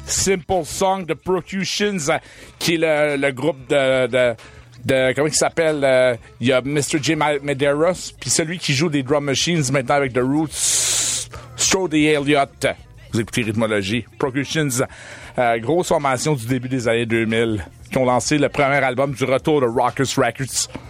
Simple Song de Percussions, qui est le groupe de comment il s'appelle? Il y a Mr. J. Medeiros, puis celui qui joue des drum machines maintenant avec The Roots, Strode Elliott. Vous écoutez Rhythmologie. Percussions, grosse formation du début des années 2000, qui ont lancé le premier album du retour de Rockers Records.